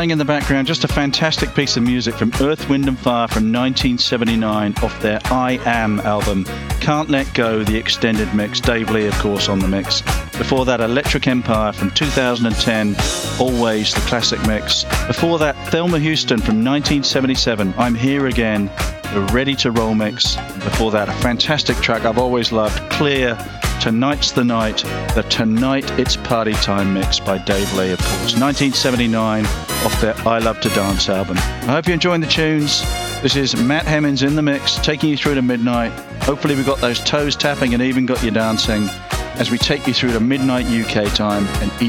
playing in the background, just a fantastic piece of music from Earth, Wind and Fire from 1979 off their I Am album. Can't Let Go, the extended mix. Dave Lee, of course, on the mix. Before that, Electric Empire from 2010, Always, the classic mix. Before that, Thelma Houston from 1977, I'm Here Again, the Ready to Roll mix. Before that, a fantastic track I've always loved, Clear, Tonight's the Night, the Tonight It's Party Time mix by Dave Lee, of course. 1979, off their I Love to Dance album. I hope you're enjoying the tunes. This is Matt Hemmings in the mix, taking you through to midnight. Hopefully we got those toes tapping and even got you dancing as we take you through to midnight UK time and